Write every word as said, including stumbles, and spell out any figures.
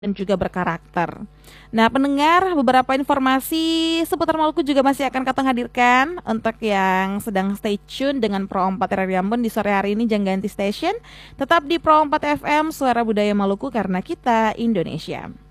dan juga berkarakter. Nah, pendengar, beberapa informasi seputar Maluku juga masih akan Katong hadirkan untuk yang sedang stay tune dengan Pro empat R Ambon di sore hari ini. Jangan ganti station, tetap di Pro empat F M, Suara Budaya Maluku karena kita Indonesia.